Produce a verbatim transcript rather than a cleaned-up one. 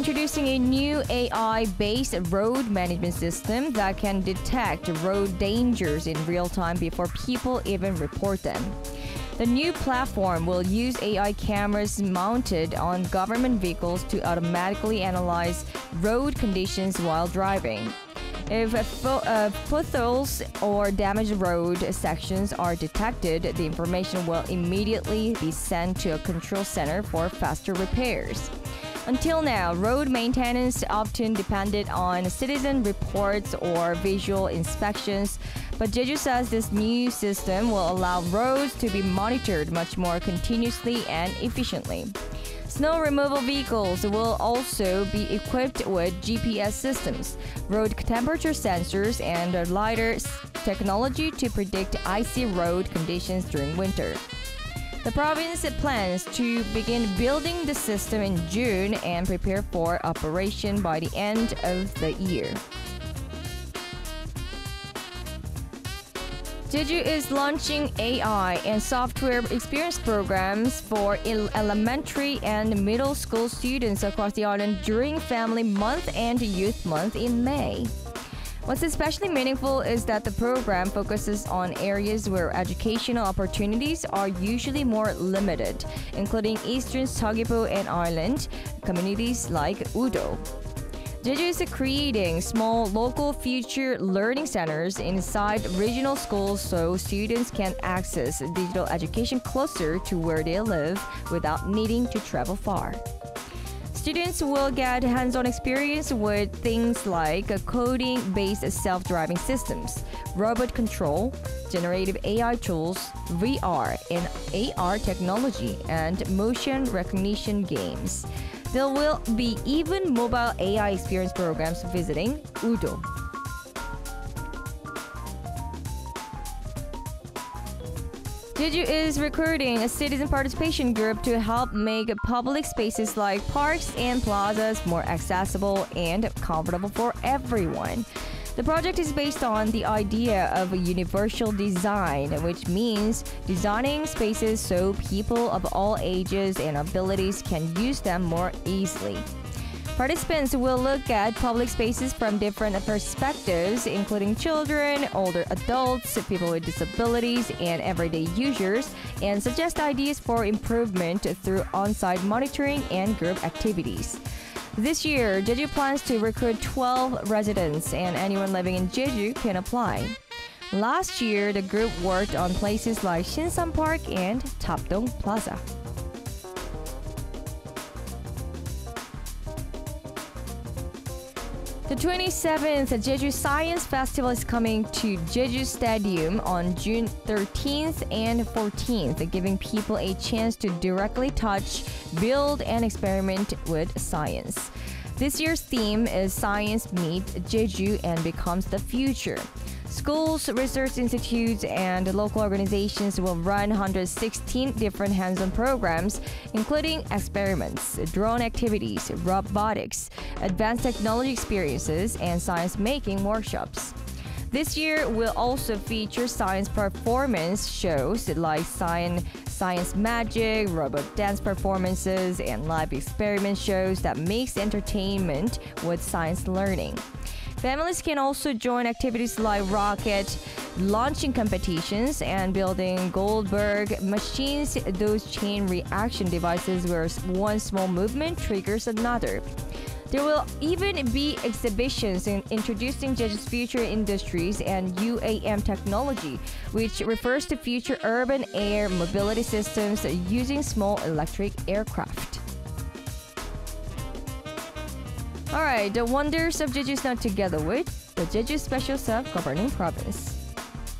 Introducing a new A I-based road management system that can detect road dangers in real time before people even report them. The new platform will use A I cameras mounted on government vehicles to automatically analyze road conditions while driving. If fo- uh, potholes or damaged road sections are detected, the information will immediately be sent to a control center for faster repairs. Until now, road maintenance often depended on citizen reports or visual inspections, but Jeju says this new system will allow roads to be monitored much more continuously and efficiently. Snow removal vehicles will also be equipped with G P S systems, road temperature sensors, and LiDAR technology to predict icy road conditions during winter. The province plans to begin building the system in June and prepare for operation by the end of the year. Jeju is launching A I and software experience programs for elementary and middle school students across the island during Family Month and Youth Month in May. What's especially meaningful is that the program focuses on areas where educational opportunities are usually more limited, including Eastern Seogwipo and Island communities like Udo. Jeju is creating small local future learning centers inside regional schools so students can access digital education closer to where they live without needing to travel far. Students will get hands-on experience with things like coding-based self-driving systems, robot control, generative A I tools, V R and A R technology, and motion recognition games. There will be even mobile A I experience programs visiting Udo. Jeju is recruiting a citizen participation group to help make public spaces like parks and plazas more accessible and comfortable for everyone. The project is based on the idea of a universal design, which means designing spaces so people of all ages and abilities can use them more easily. Participants will look at public spaces from different perspectives, including children, older adults, people with disabilities, and everyday users, and suggest ideas for improvement through on-site monitoring and group activities. This year, Jeju plans to recruit twelve residents, and anyone living in Jeju can apply. Last year, the group worked on places like Shinsan Park and Tapdong Plaza. The twenty-seventh Jeju Science Festival is coming to Jeju Stadium on June thirteenth and fourteenth, giving people a chance to directly touch, build, and experiment with science. This year's theme is Science Meets Jeju and Becomes the Future. Schools, research institutes, and local organizations will run one hundred sixteen different hands-on programs, including experiments, drone activities, robotics, advanced technology experiences, and science-making workshops. This year will also feature science performance shows like science, science magic, robot dance performances, and live experiment shows that mix entertainment with science learning. Families can also join activities like rocket launching competitions and building Goldberg machines, those chain reaction devices where one small movement triggers another. There will even be exhibitions in introducing Jeju's future industries and U A M technology, which refers to future urban air mobility systems using small electric aircraft. Alright, the wonders of Jeju is now together with the Jeju Special Self-Governing Province.